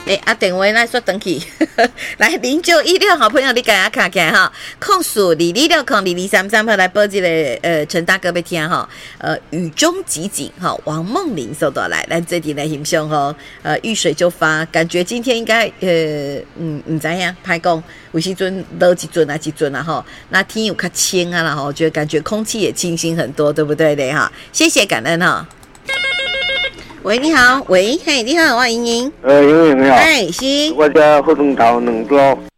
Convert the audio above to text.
电话来说等去，来0916好朋友，你赶快卡起来哈，控诉2260223来播这个陈大哥要听哈，雨中集锦哈，王梦玲收到来，咱这里来欣赏哈，遇水就发，感觉今天应该唔知样，歹讲，有时阵落一阵啊几阵啊哈，那天有较清啊啦哈，我觉得感觉空气也清新很多，对不对嘞哈？谢谢感恩哈。喂，你好，喂，嘿，你好，我莹莹。 莹莹你好。 哎，是。 我家活动头2包。